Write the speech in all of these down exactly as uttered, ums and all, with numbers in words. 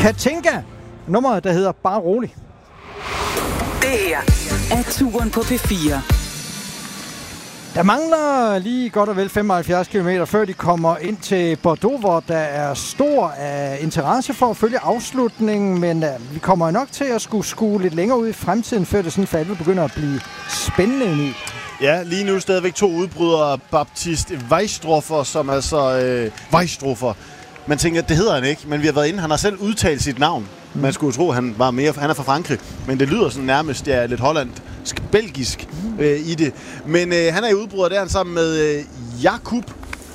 Katinka. Nummeret, der hedder Bare Rolig. Det her er Turen på P fire. Der mangler lige godt og vel femoghalvfjerds kilometer, før de kommer ind til Bordeaux, hvor der er stor uh, interesse for at følge afslutningen, men uh, vi kommer nok til at skulle skue lidt længere ud i fremtiden, før det sådan for alvor begynder at blive spændende i. Ja, lige nu stadigvæk to udbrydere, Baptiste Weisstroffer, som altså øh, Weisstroffer. Man tænker, det hedder han ikke, men vi har været inde. Han har selv udtalt sit navn. Mm. Man skulle tro, han var mere, han er fra Frankrig, men det lyder sådan nærmest ja, lidt hollandsk, belgisk øh, i det. Men øh, han er i udbryder der sammen med øh, Jakub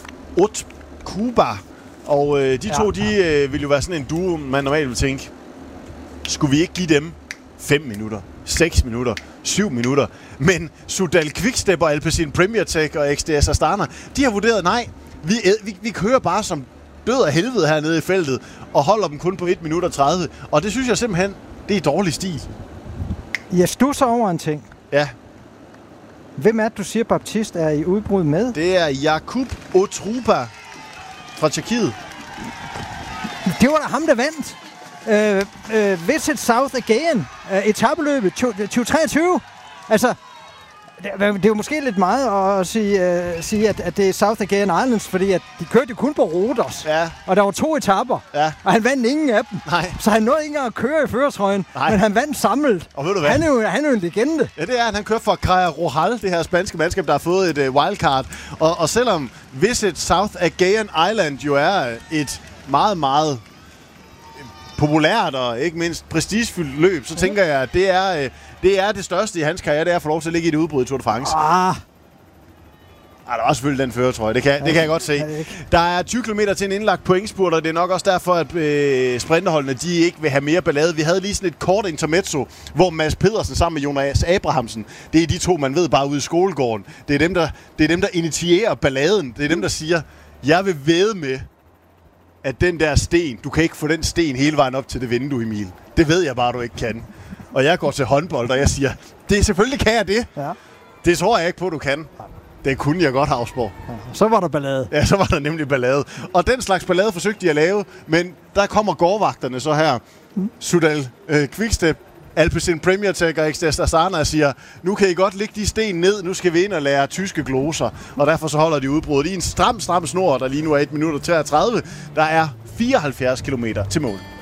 Otkuba. Og øh, de ja, to, de øh, vil jo være sådan en duo, man normalt vil tænke, skulle vi ikke give dem fem minutter, seks minutter, syv minutter? Men Soudal Quickstep og Alpecin Premier Tech og X D S Astana, de har vurderet, nej, vi, vi, vi kører bare som død af helvede hernede i feltet, og holder dem kun på et minut og tredive. Og det synes jeg simpelthen, det er dårlig stil. Jeg stusser over en ting. Ja. Hvem er det, du siger, Baptiste er i udbrud med? Det er Jakub Otruba fra Tjekkiet. Det var da ham, der vandt. Øh, øh, Visit South Again. Øh, etapeløbet tyve treogtyve. Altså, det, det er jo måske lidt meget at sige, uh, sige at, at det er South Again Islands, fordi at de kørte jo kun på Rodos. Ja. Og der var to etaper, ja. Og han vandt ingen af dem. Nej. Så han nåede ikke engang at køre i førertrøjen, men han vandt samlet. Og ved du hvad? Han er jo, han er jo en legende. Ja, det er han. Han kører for Caja Rural, det her spanske mandskab, der har fået et uh, wildcard. Og, og selvom Visit South Again Island jo er et meget, meget populært og ikke mindst prestigefyldt løb, så tænker jeg, at det er, uh, det er det største i hans karriere, det er at få lov til at ligge i et udbrud i Tour de France. Ah. Ah, der er også selvfølgelig den førertrøje. Det kan, ja, det kan jeg godt se. Der er tyve kilometer til en indlagt pointspurt, og det er nok også derfor, at øh, sprinterholdene de ikke vil have mere ballade. Vi havde lige sådan et kort intermezzo, hvor Mads Pedersen sammen med Jonas Abrahamsen, det er de to, man ved bare ude i skolegården. Det er dem, der, det er dem, der initierer balladen. Det er dem, der siger, jeg vil vædde med, at den der sten, du kan ikke få den sten hele vejen op til det vindue, Emil. Det ved jeg bare, du ikke kan. Og jeg går til håndbold, og jeg siger, det selvfølgelig kan jeg det. Ja. Det tror jeg ikke på, du kan. Det kunne jeg godt, Havsborg. Ja, så var der ballade. Ja, så var der nemlig ballade. Og den slags ballade forsøgte de at lave, men der kommer gårdvagterne så her. Mm. Soudal øh, Quickstep, Alpecin Premier Tech og X D S Astana siger, nu kan I godt lægge de sten ned, nu skal vi ind og lære tyske gloser. Og derfor så holder de udbruddet i en stram, stram snor, der lige nu er et minut og treogtredive. Der er fireoghalvfjerds kilometer til mål.